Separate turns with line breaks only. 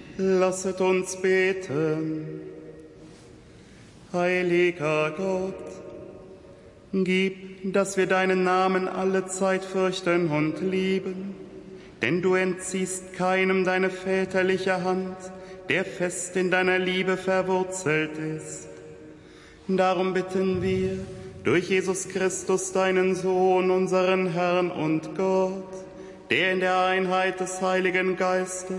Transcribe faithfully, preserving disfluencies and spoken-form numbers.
Lasset uns beten. Heiliger Gott, gib, dass wir deinen Namen alle Zeit fürchten und lieben, denn du entziehst keinem deine väterliche Hand, der fest in deiner Liebe verwurzelt ist. Darum bitten wir, durch Jesus Christus, deinen Sohn, unseren Herrn und Gott, der in der Einheit des Heiligen Geistes